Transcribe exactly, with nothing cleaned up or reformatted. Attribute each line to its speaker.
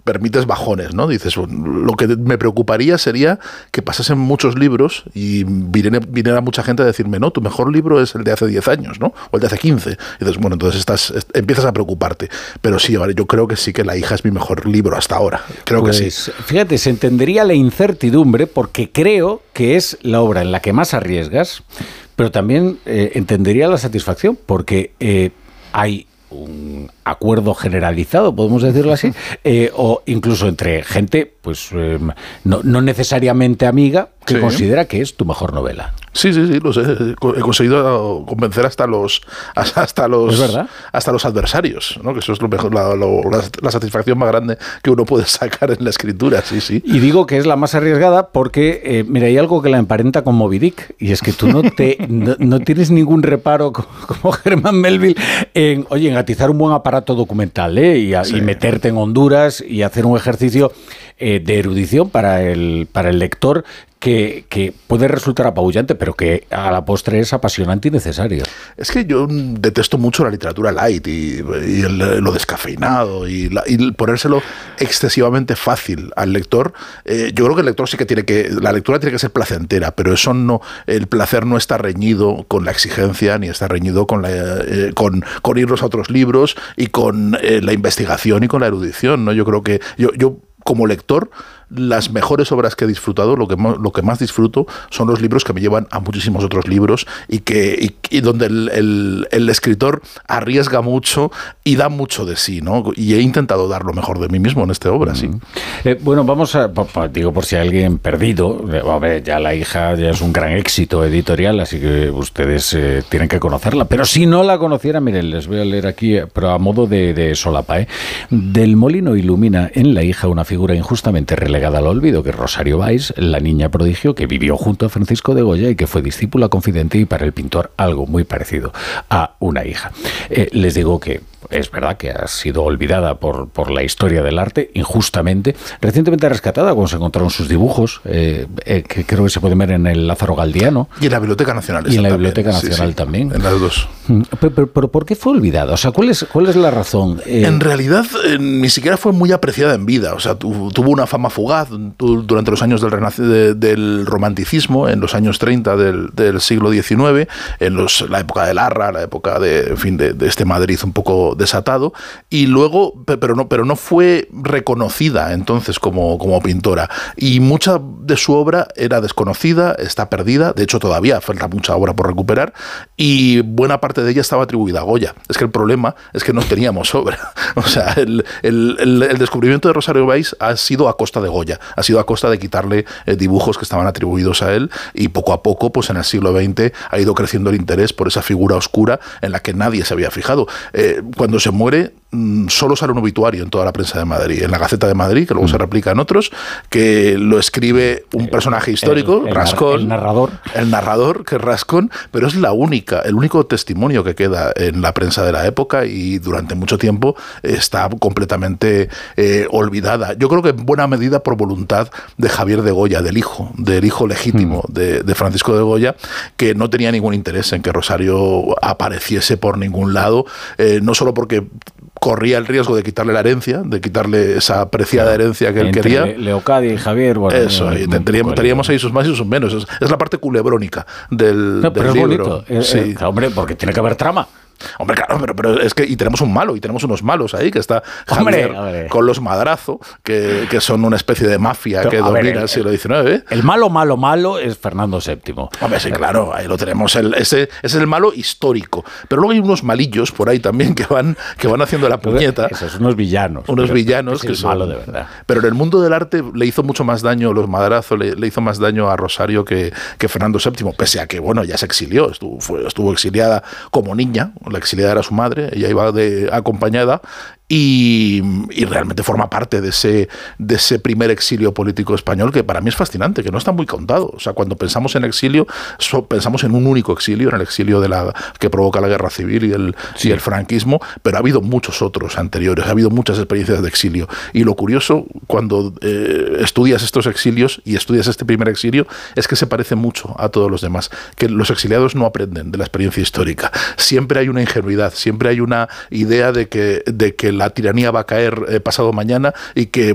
Speaker 1: permites bajones, ¿no? Dices, lo que me preocuparía sería que pasasen muchos libros y viniera, viniera mucha gente a decirme, no, tu mejor libro es el de hace diez años, ¿no? O el de hace quince. Y dices, bueno, entonces estás, empiezas a preocuparte. Pero sí, vale, yo creo que sí que La hija es mi mejor libro hasta ahora. Creo
Speaker 2: pues,
Speaker 1: que sí.
Speaker 2: Fíjate, se entendería la incertidumbre porque creo que es la obra en la que más arriesgas, pero también eh, entendería la satisfacción porque eh, hay un acuerdo generalizado, podemos decirlo así, eh, o incluso entre gente, pues eh, no, no necesariamente amiga, que sí. considera que es tu mejor novela.
Speaker 1: Sí, sí, sí, lo sé. He conseguido convencer hasta los hasta los
Speaker 2: ¿Es verdad?
Speaker 1: hasta los adversarios, ¿no? Que eso es lo mejor, la, lo, la, la satisfacción más grande que uno puede sacar en la escritura, sí, sí.
Speaker 2: Y digo que es la más arriesgada porque, eh, mira, hay algo que la emparenta con Moby Dick, y es que tú no te no, no tienes ningún reparo como, como Herman Melville en, oye, en atizar un buen aparato documental, ¿eh? Y, a, sí. y meterte en Honduras y hacer un ejercicio eh, de erudición para el para el lector. Que, que puede resultar apabullante, pero que a la postre es apasionante y necesario.
Speaker 1: Es que yo detesto mucho la literatura light y, y el, lo descafeinado y, la, y ponérselo excesivamente fácil al lector. Eh, yo creo que el lector sí que tiene que... La lectura tiene que ser placentera, pero eso no... El placer no está reñido con la exigencia, ni está reñido con, la, eh, con, con irnos a otros libros y con eh, la investigación y con la erudición, ¿no? Yo creo que... yo, yo como lector, las mejores obras que he disfrutado, lo que, lo que más disfruto son los libros que me llevan a muchísimos otros libros y, que, y, y donde el, el, el escritor arriesga mucho y da mucho de sí, ¿no? Y he intentado dar lo mejor de mí mismo en esta obra, mm. sí.
Speaker 2: Eh, bueno, vamos a, digo, por si hay alguien perdido, a ver, ya La hija ya es un gran éxito editorial, así que ustedes eh, tienen que conocerla, pero si no la conocieran, miren, les voy a leer aquí, pero a modo de, de solapa, ¿eh? Del Molino ilumina en La hija una figura injustamente relegada al olvido, que es Rosario Valls, la niña prodigio que vivió junto a Francisco de Goya y que fue discípula confidente y para el pintor algo muy parecido a una hija. Eh, les digo que es verdad que ha sido olvidada por, por la historia del arte, injustamente. Recientemente rescatada cuando se encontraron sus dibujos, eh, eh, que creo que se pueden ver en el Lázaro Galdiano.
Speaker 1: Y en la Biblioteca Nacional.
Speaker 2: Y en la también. Biblioteca Nacional sí, sí, también.
Speaker 1: En las dos.
Speaker 2: Pero, pero, pero ¿por qué fue olvidada? O sea, ¿cuál es, cuál es la razón?
Speaker 1: Eh, en realidad, eh, ni siquiera fue muy apreciada en vida. O sea, tu, tuvo una fama fugaz tu, durante los años del, de, del romanticismo, en los años treinta del, del siglo diecinueve, en los, la época de Larra, la época de, en fin, de, de este Madrid un poco desatado, y luego, pero no, pero no fue reconocida entonces como, como pintora, y mucha de su obra era desconocida, está perdida, de hecho todavía falta mucha obra por recuperar, y buena parte de ella estaba atribuida a Goya. Es que el problema es que no teníamos obra, o sea, el, el, el, el descubrimiento de Rosario Valls ha sido a costa de Goya, ha sido a costa de quitarle eh, dibujos que estaban atribuidos a él, y poco a poco, pues en el siglo veinte ha ido creciendo el interés por esa figura oscura en la que nadie se había fijado. Eh, cuando se muere, solo sale un obituario en toda la prensa de Madrid, en la Gaceta de Madrid, que luego mm. se replica en otros, que lo escribe un personaje histórico,
Speaker 2: el, el,
Speaker 1: Rascón,
Speaker 2: el narrador,
Speaker 1: el narrador, que es Rascón, pero es la única, el único testimonio que queda en la prensa de la época y durante mucho tiempo está completamente eh, olvidada. Yo creo que en buena medida por voluntad de Javier de Goya, del hijo, del hijo legítimo mm. de, de Francisco de Goya, que no tenía ningún interés en que Rosario apareciese por ningún lado, eh, no solo porque corría el riesgo de quitarle la herencia, de quitarle esa preciada herencia que él
Speaker 2: Entre
Speaker 1: quería.
Speaker 2: Leocadia y Javier, bueno,
Speaker 1: eso, y tendríamos, tendríamos ahí sus más y sus menos. Es, es la parte culebrónica del,
Speaker 2: no, pero
Speaker 1: del
Speaker 2: es
Speaker 1: libro.
Speaker 2: Bonito. Eh,
Speaker 1: sí.
Speaker 2: eh, hombre, porque tiene que haber trama.
Speaker 1: Hombre, claro, pero, pero es que y tenemos un malo, y tenemos unos malos ahí, que está Javier hombre, hombre. con los Madrazo, que, que son una especie de mafia pero, que domina ver, el, el siglo diecinueve.
Speaker 2: El malo, malo, malo es Fernando séptimo.
Speaker 1: Hombre, sí, claro, ahí lo tenemos. El, ese, ese es el malo histórico. Pero luego hay unos malillos por ahí también que van, que van haciendo la puñeta.
Speaker 2: Esos, unos villanos.
Speaker 1: Unos villanos
Speaker 2: es
Speaker 1: que son.
Speaker 2: Malo de verdad.
Speaker 1: Pero en el mundo del arte le hizo mucho más daño, los Madrazo, le, le hizo más daño a Rosario que, que Fernando séptimo, pese a que, bueno, ya se exilió, estuvo, fue, estuvo exiliada como niña, la exiliada era su madre. Ella iba de, acompañada y, y realmente forma parte de ese, de ese primer exilio político español que para mí es fascinante, que no está muy contado. O sea, cuando pensamos en exilio, so, pensamos en un único exilio, en el exilio de la, que provoca la guerra civil y el, sí. y el franquismo, pero ha habido muchos otros anteriores, ha habido muchas experiencias de exilio. Y lo curioso, cuando eh, estudias estos exilios y estudias este primer exilio, es que se parece mucho a todos los demás, que los exiliados no aprenden de la experiencia histórica. Siempre hay una ingenuidad, siempre hay una idea de que, de que la tiranía va a caer eh, pasado mañana y que